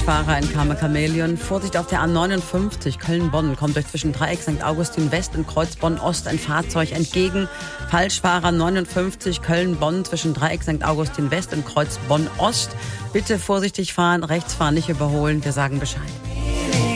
Falschfahrer in Karma Chameleon. Vorsicht auf der A59 Köln-Bonn. Kommt euch zwischen Dreieck St. Augustin West und Kreuz Bonn-Ost ein Fahrzeug entgegen. Falschfahrer 59 Köln-Bonn zwischen Dreieck St. Augustin West und Kreuz Bonn-Ost. Bitte vorsichtig fahren, rechts fahren, nicht überholen. Wir sagen Bescheid.